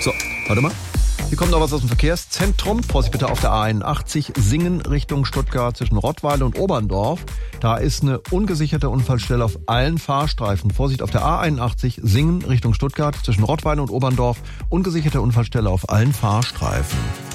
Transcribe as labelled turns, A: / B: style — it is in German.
A: So, warte mal. Hier kommt noch was aus dem Verkehrszentrum. Vorsicht bitte auf der A81 Singen Richtung Stuttgart zwischen Rottweil und Oberndorf. Da ist eine ungesicherte Unfallstelle auf allen Fahrstreifen. Vorsicht auf der A81 Singen Richtung Stuttgart zwischen Rottweil und Oberndorf. Ungesicherte Unfallstelle auf allen Fahrstreifen.